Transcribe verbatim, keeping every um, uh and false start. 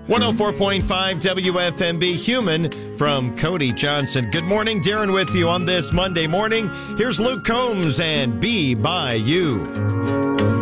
one oh four point five W F M B Human from Cody Johnson. Good morning, Darren with you on this Monday morning. Here's Luke Combs and Be By You.